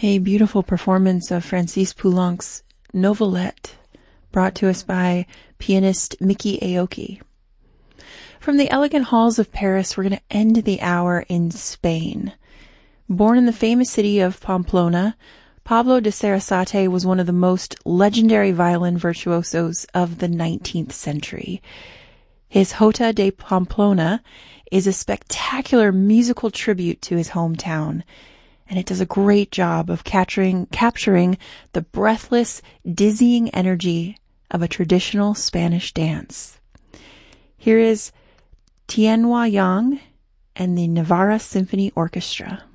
A beautiful performance of Francis Poulenc's Novelette, brought to us by pianist Miki Aoki. From the elegant halls of Paris, we're going to end the hour in Spain. Born in the famous city of Pamplona, Pablo de Sarasate was one of the most legendary violin virtuosos of the 19th century. His Jota de Pamplona is a spectacular musical tribute to his hometown, and it does a great job of capturing the breathless, dizzying energy of a traditional Spanish dance. Here is Tianhua Yang and the Navarra Symphony Orchestra.